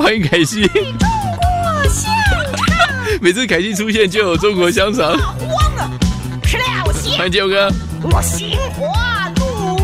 欢迎凯西。 中国香肠， 每次凯西出现就有中国香肠。 大慌了，吃了些。 欢迎杰友哥。 我心花